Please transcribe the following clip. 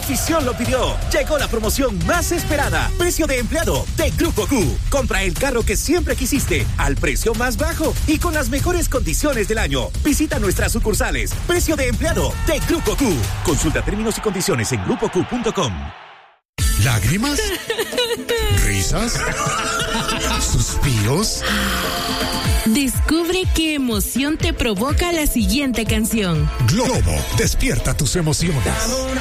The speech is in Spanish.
afición lo pidió. Llegó la promoción más esperada. Precio de empleado de Grupo Q. Compra el carro que siempre quisiste al precio más bajo y con las mejores condiciones del año. Visita nuestras sucursales. Precio de empleado de Grupo Q. Consulta términos y condiciones en grupoq.com. ¿Lágrimas? ¿Risas? ¿Suspiros? Descubre qué emoción te provoca la siguiente canción. Globo, despierta tus emociones.